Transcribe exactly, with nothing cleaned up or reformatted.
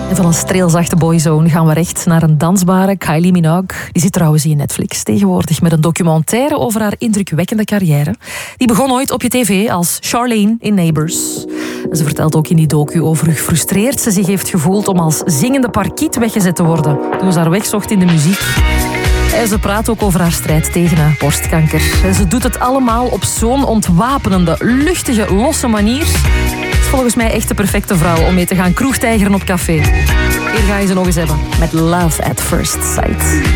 En van een streelzachte boyzone gaan we recht naar een dansbare Kylie Minogue. Die zit trouwens in Netflix tegenwoordig met een documentaire over haar indrukwekkende carrière. Die begon ooit op je tv als Charlene in Neighbours. En ze vertelt ook in die docu over hoe gefrustreerd ze zich heeft gevoeld om als zingende parkiet weggezet te worden toen ze haar weg zocht in de muziek. En ze praat ook over haar strijd tegen borstkanker. En ze doet het allemaal op zo'n ontwapenende, luchtige, losse manier. Het is volgens mij echt de perfecte vrouw om mee te gaan kroegtijgeren op café. Hier ga je ze nog eens hebben met Love at First Sight.